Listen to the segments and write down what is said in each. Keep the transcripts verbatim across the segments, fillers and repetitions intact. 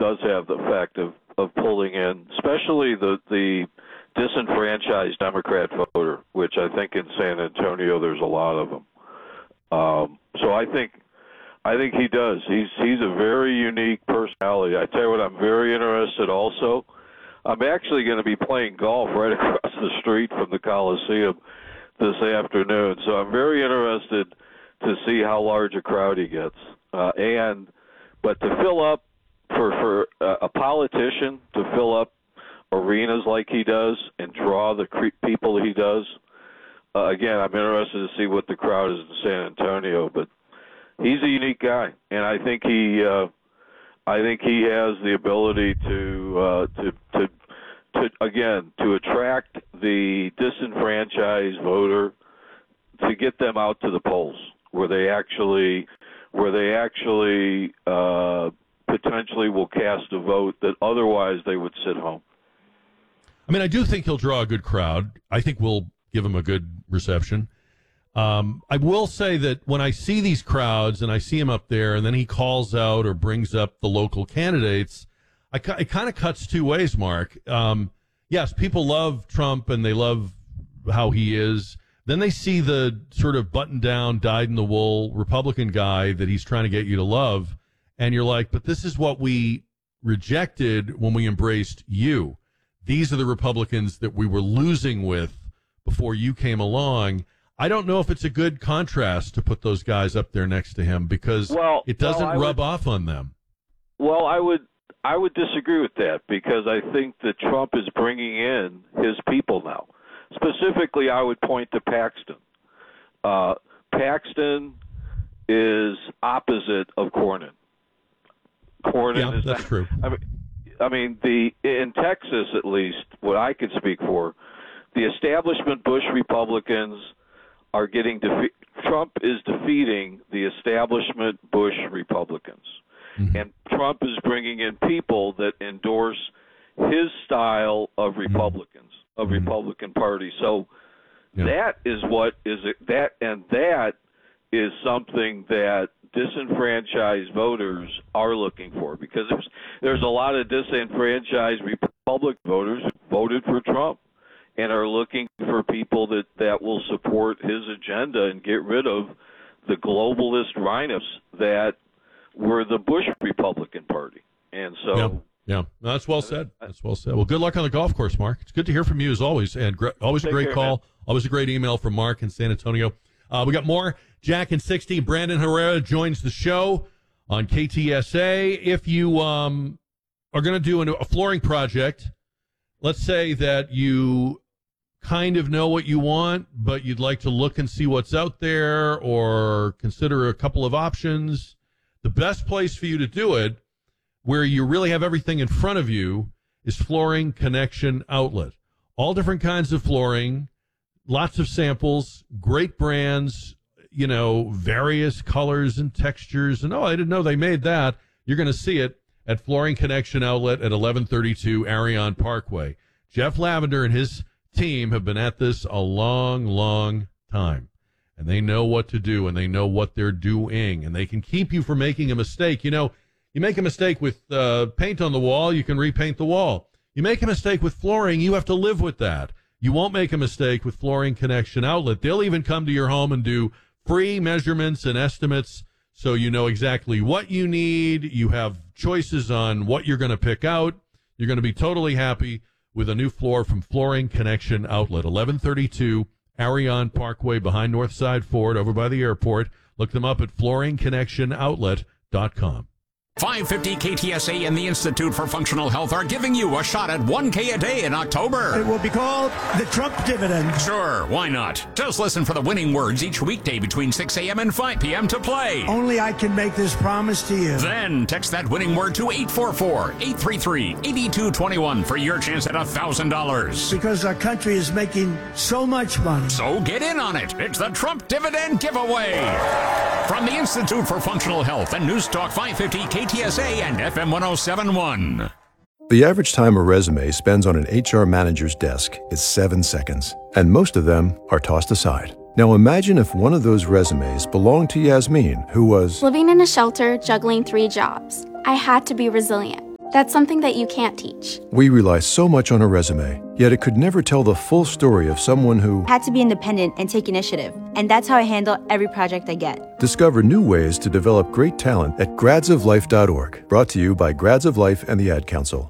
does have the effect of, of pulling in, especially the the disenfranchised Democrat voter, which I think in San Antonio there's a lot of them. Um, so I think I think he does. He's he's a very unique personality. I tell you what, I'm very interested also. I'm actually going to be playing golf right across the street from the Coliseum this afternoon, so I'm very interested to see how large a crowd he gets. Uh, and but to fill up for for uh, a politician to fill up arenas like he does and draw the cre- people he does. Uh, again, I'm interested to see what the crowd is in San Antonio, but he's a unique guy, and I think he, uh, I think he has the ability to, uh, to, to, to, again, to attract the disenfranchised voter, to get them out to the polls where they actually, where they actually uh, potentially will cast a vote that otherwise they would sit home. I mean, I do think he'll draw a good crowd. I think we'll give him a good reception. Um, I will say that when I see these crowds and I see him up there and then he calls out or brings up the local candidates, I, it kind of cuts two ways, Mark. Um, yes, people love Trump and they love how he is. Then they see the sort of button-down, dyed-in-the-wool Republican guy that he's trying to get you to love, and you're like, but this is what we rejected when we embraced you. These are the Republicans that we were losing with before you came along. I don't know if it's a good contrast to put those guys up there next to him because well, it doesn't well, rub would, off on them. Well, I would I would disagree with that because I think that Trump is bringing in his people now. Specifically, I would point to Paxton. Uh, Paxton is opposite of Cornyn. Cornyn yeah, is that's not, true. I mean, I mean, the in Texas, at least, what I can speak for, the establishment Bush Republicans are getting defe- Trump is defeating the establishment Bush Republicans, mm-hmm. and Trump is bringing in people that endorse his style of Republicans, mm-hmm. of Republican Party. So yeah. that is what is it, that, and that is something that disenfranchised voters are looking for, because there's there's a lot of disenfranchised Republican voters who voted for Trump and are looking for people that, that will support his agenda and get rid of the globalist rhinos that were the Bush Republican Party. And so yeah, yeah. No, that's well said. That's well said. Well, good luck on the golf course, Mark. It's good to hear from you as always, and gr- always a great care, call. Man. Always a great email from Mark in San Antonio. Uh, we got more. Jack and sixty. Brandon Herrera joins the show on K T S A. If you um, are going to do a flooring project, let's say that you kind of know what you want, but you'd like to look and see what's out there or consider a couple of options, the best place for you to do it, where you really have everything in front of you, is Flooring Connection Outlet. All different kinds of flooring, lots of samples, great brands, you know, various colors and textures. And, oh, I didn't know they made that. You're going to see it at Flooring Connection Outlet at eleven thirty-two Arion Parkway. Jeff Lavender and his team have been at this a long, long time. And they know what to do, and they know what they're doing. And they can keep you from making a mistake. You know, you make a mistake with uh, paint on the wall, you can repaint the wall. You make a mistake with flooring, you have to live with that. You won't make a mistake with Flooring Connection Outlet. They'll even come to your home and do free measurements and estimates so you know exactly what you need. You have choices on what you're going to pick out. You're going to be totally happy with a new floor from Flooring Connection Outlet. eleven thirty-two Arion Parkway behind Northside Ford over by the airport. Look them up at flooring connection outlet dot com. five fifty K T S A and the Institute for Functional Health are giving you a shot at one K a day in October. It will be called the Trump Dividend. Sure, why not? Just listen for the winning words each weekday between six a.m. and five p.m. to play. Only I can make this promise to you. Then text that winning word to eight four four, eight three three, eight two two one for your chance at one thousand dollars. Because our country is making so much money. So get in on it. It's the Trump Dividend Giveaway. From the Institute for Functional Health and News Talk five fifty K T S A and F M ten seventy-one. The average time a resume spends on an H R manager's desk is seven seconds, and most of them are tossed aside. Now imagine if one of those resumes belonged to Yasmin, who was living in a shelter, juggling three jobs. I had to be resilient. That's something that you can't teach. We rely so much on a resume, yet it could never tell the full story of someone who had to be independent and take initiative. And that's how I handle every project I get. Discover new ways to develop great talent at grads of life dot org. Brought to you by Grads of Life and the Ad Council.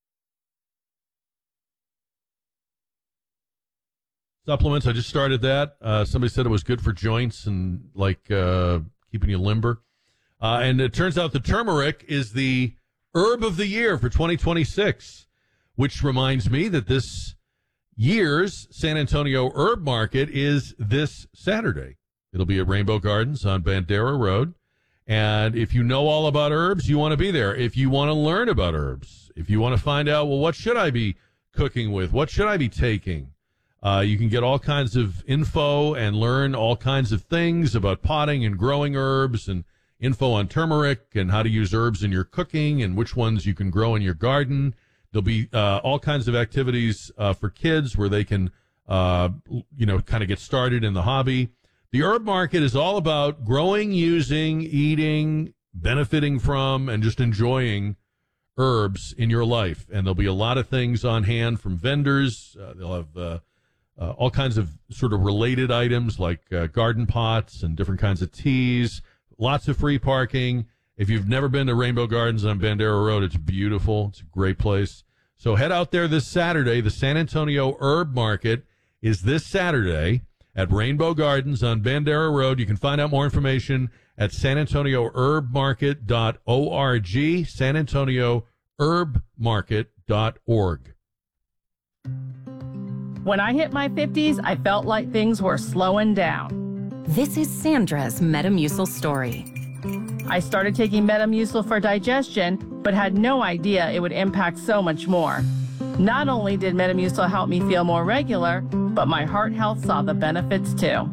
Supplements, I just started that. Uh, somebody said it was good for joints and like uh, keeping you limber. Uh, and it turns out the turmeric is the herb of the year for twenty twenty-six, which reminds me that this year's San Antonio Herb Market is this Saturday. It'll be at Rainbow Gardens on Bandera Road. And if you know all about herbs, you want to be there. If you want to learn about herbs, if you want to find out, well, what should I be cooking with? What should I be taking? Uh, you can get all kinds of info and learn all kinds of things about potting and growing herbs and info on turmeric and how to use herbs in your cooking and which ones you can grow in your garden. There'll be uh, all kinds of activities uh, for kids where they can, uh, you know, kind of get started in the hobby. The herb market is all about growing, using, eating, benefiting from, and just enjoying herbs in your life. And there'll be a lot of things on hand from vendors. Uh, they'll have uh, uh, all kinds of sort of related items like uh, garden pots and different kinds of teas. Lots of free parking. If you've never been to Rainbow Gardens on Bandera Road, it's beautiful. It's a great place. So head out there this Saturday. The San Antonio Herb Market is this Saturday at Rainbow Gardens on Bandera Road. You can find out more information at san antonio herb market dot org, san antonio herb market dot org. When I hit my fifties, I felt like things were slowing down. This is Sandra's Metamucil story. I started taking Metamucil for digestion, but had no idea it would impact so much more. Not only did Metamucil help me feel more regular, but my heart health saw the benefits too.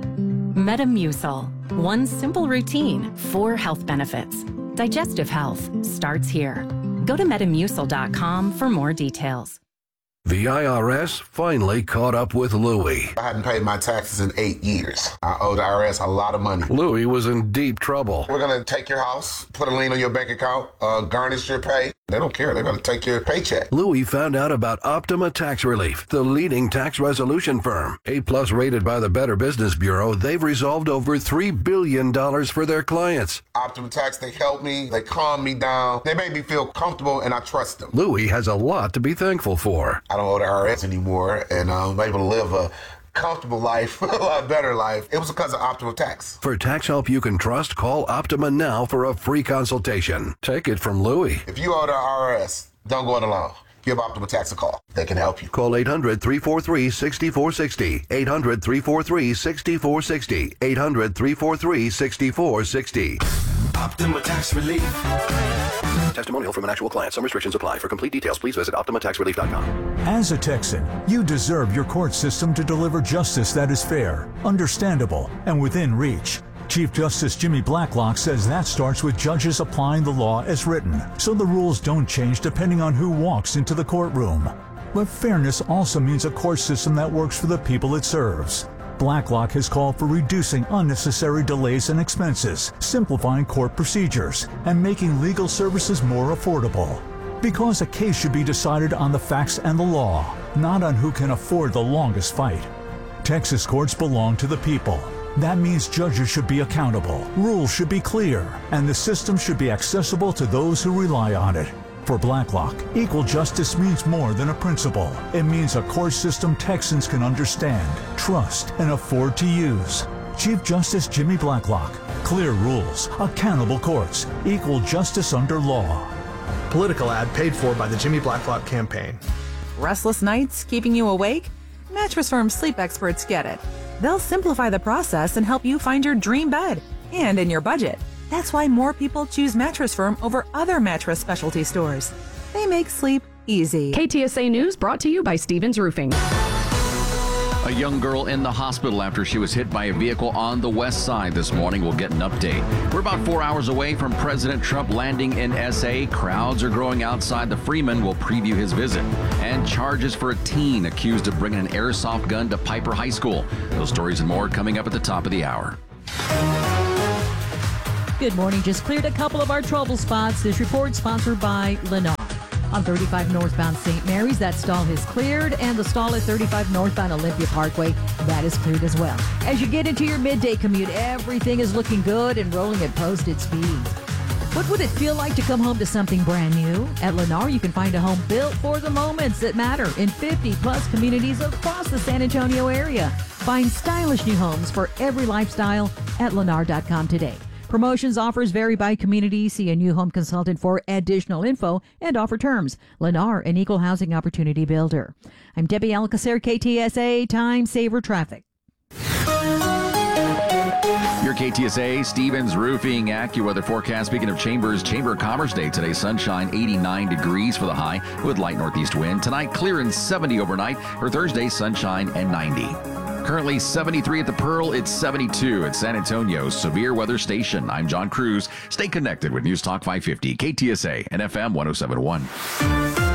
Metamucil, one simple routine, four health benefits. Digestive health starts here. Go to metamucil dot com for more details. The I R S finally caught up with Louie. I hadn't paid my taxes in eight years. I owe the I R S a lot of money. Louie was in deep trouble. We're going to take your house, put a lien on your bank account, uh, garnish your pay. They don't care. They're going to take your paycheck. Louie found out about Optima Tax Relief, the leading tax resolution firm. A-plus rated by the Better Business Bureau, they've resolved over three billion dollars for their clients. Optima Tax, they helped me. They calmed me down. They made me feel comfortable, and I trust them. Louie has a lot to be thankful for. I don't owe the I R S anymore, and I'm able to live a comfortable life, a lot better life. It was because of Optima Tax. For tax help you can trust, call Optima now for a free consultation. Take it from Louie. If you owe the I R S, don't go it alone. Give Optima Tax a call. They can help you. Call eight hundred, three four three, six four six zero. eight hundred, three four three, six four six zero. eight hundred, three four three, six four six zero. Optima Tax Relief. Testimonial from an actual client. Some restrictions apply. For complete details, please visit optima tax relief dot com. As a Texan, you deserve your court system to deliver justice that is fair, understandable, and within reach. Chief Justice Jimmy Blacklock says that starts with judges applying the law as written, so the rules don't change depending on who walks into the courtroom. But fairness also means a court system that works for the people it serves. Blacklock has called for reducing unnecessary delays and expenses, simplifying court procedures, and making legal services more affordable. Because a case should be decided on the facts and the law, not on who can afford the longest fight. Texas courts belong to the people. That means judges should be accountable, rules should be clear, and the system should be accessible to those who rely on it. For Blacklock, equal justice means more than a principle. It means a court system Texans can understand, trust, and afford to use. Chief Justice Jimmy Blacklock. Clear rules, accountable courts, equal justice under law. Political ad paid for by the Jimmy Blacklock campaign. Restless nights keeping you awake? Mattress Firm sleep experts get it. They'll simplify the process and help you find your dream bed and in your budget. That's why more people choose Mattress Firm over other mattress specialty stores. They make sleep easy. K T S A News brought to you by Stevens Roofing. A young girl in the hospital after she was hit by a vehicle on the west side this morning. We'll get an update. We're about four hours away from President Trump landing in S A. Crowds are growing outside the Freeman. We'll preview his visit. And charges for a teen accused of bringing an airsoft gun to Piper High School. Those stories and more coming up at the top of the hour. Good morning. Just cleared a couple of our trouble spots. This report sponsored by Lennar. On thirty-five northbound Saint Mary's, that stall is cleared, and the stall at thirty-five northbound Olympia Parkway, that is cleared as well. As you get into your midday commute, everything is looking good and rolling at posted speeds. What would it feel like to come home to something brand new? At Lennar, you can find a home built for the moments that matter in fifty plus communities across the San Antonio area. Find stylish new homes for every lifestyle at lennar dot com today. Promotions, offers vary by community. See a new home consultant for additional info and offer terms. Lennar, an equal housing opportunity builder. I'm Debbie Alcacer, K T S A Time Saver Traffic. Your K T S A Stevens Roofing AccuWeather forecast. Speaking of Chambers, Chamber of Commerce Day today. Sunshine, eighty-nine degrees for the high with light northeast wind. Tonight, clear and seventy overnight. For Thursday, sunshine and ninety. Currently seventy-three at the Pearl. It's seventy-two at San Antonio's Severe Weather Station. I'm John Cruz. Stay connected with News Talk five fifty, K T S A, and F M one oh seven point one.